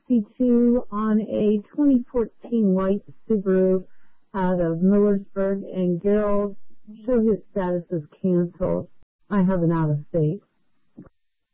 62 on a 2014 white Subaru out of Millersburg, and Gerald, show his status as canceled. I have an out of state.